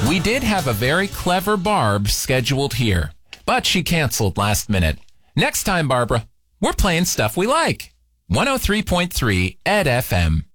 We did have a very clever Barb scheduled here, but she canceled last minute. Next time, Barbara, we're playing stuff we like. 103.3 Ed FM.